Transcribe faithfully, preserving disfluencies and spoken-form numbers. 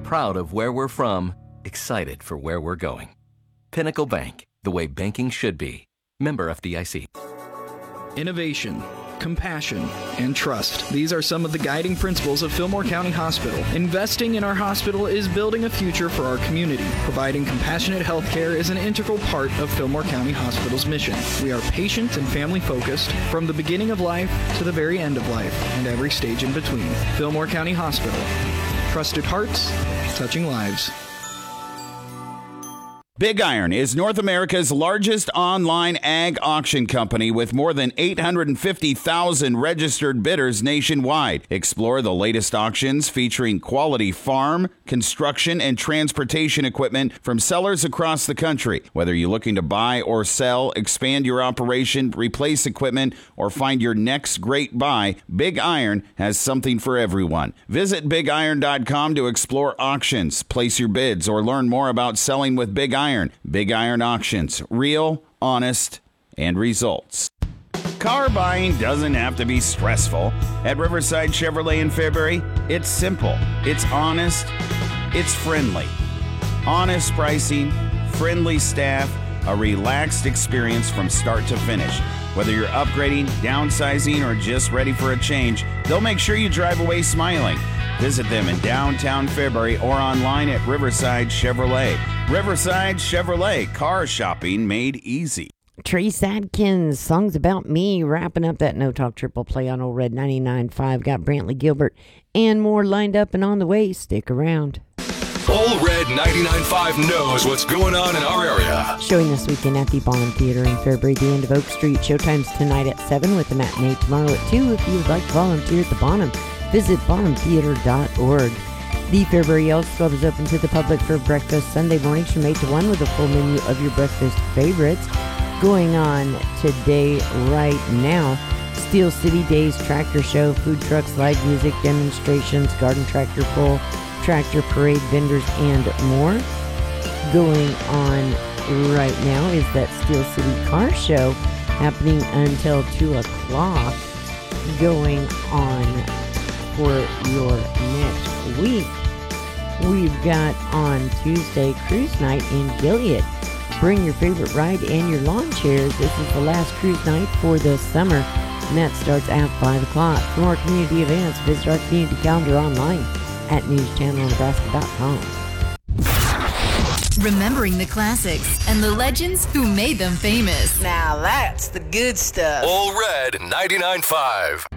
proud of where we're from, excited for where we're going. Pinnacle Bank, the way banking should be. Member F D I C. Innovation, compassion, and trust. These are some of the guiding principles of Fillmore County Hospital. Investing in our hospital is building a future for our community. Providing compassionate health care is an integral part of Fillmore County Hospital's mission. We are patient and family focused from the beginning of life to the very end of life and every stage in between. Fillmore County Hospital. Trusted hearts, touching lives. Big Iron is North America's largest online ag auction company with more than eight hundred fifty thousand registered bidders nationwide. Explore the latest auctions featuring quality farm, construction, and transportation equipment from sellers across the country. Whether you're looking to buy or sell, expand your operation, replace equipment, or find your next great buy, Big Iron has something for everyone. Visit big iron dot com to explore auctions, place your bids, or learn more about selling with Big Iron. Big Iron Auctions. Real, honest, and results. Car buying doesn't have to be stressful. At Riverside Chevrolet in Fairbury, it's simple. It's honest. It's friendly. Honest pricing, friendly staff, a relaxed experience from start to finish. Whether you're upgrading, downsizing, or just ready for a change, they'll make sure you drive away smiling. Visit them in downtown Fairbury or online at Riverside Chevrolet. Riverside Chevrolet, car shopping made easy. Trace Adkins, Songs About Me, wrapping up that No Talk Triple Play on Old Red ninety-nine point five. Got Brantley Gilbert and more lined up and on the way. Stick around. Old Red ninety-nine point five knows what's going on in our area. Showing this weekend at the Bonham Theater in Fairbury, the end of Oak Street. Showtime's tonight at seven with the matinee tomorrow at two. If you would like to volunteer at the Bonham, visit bonham theater dot org. The Fairbury Elks Club is open to the public for breakfast Sunday mornings from eight to one with a full menu of your breakfast favorites. Going on today right now, Steel City Days Tractor Show, food trucks, live music, demonstrations, garden tractor pull, tractor parade, vendors, and more. Going on right now is that Steel City Car Show happening until two o'clock. Going on for your next week, we've got on Tuesday Cruise Night in Gilead. Bring your favorite ride and your lawn chairs. This is the last cruise night for the summer, and that starts at five o'clock. For more community events, visit our community calendar online at news channel nebraska dot com. Remembering the classics and the legends who made them famous. Now that's the good stuff. Old Red ninety-nine point five.